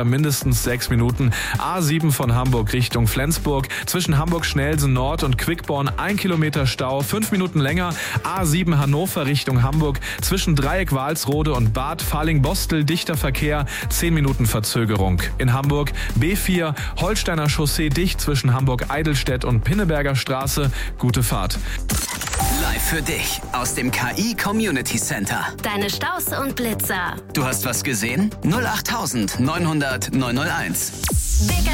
mindestens 6 Minuten. A7 von Hamburg Richtung Flensburg. Zwischen Hamburg-Schnelsen Nord und Quickborn 1 Kilometer Stau, 5 Minuten länger. A7 Hannover Richtung Hamburg. Zwischen Dreieck Walsrode und Bad Faling-Bostel dichter Verkehr, 10 Minuten Verzögerung. In Hamburg B4 Holsteiner Chaussee dicht zwischen Hamburg-Eidelstedt und Pinneberger Straße. Gute Fahrt. Live für dich aus dem KI Community Center. Deine Staus und Blitzer. Du hast was gesehen? 08900 901.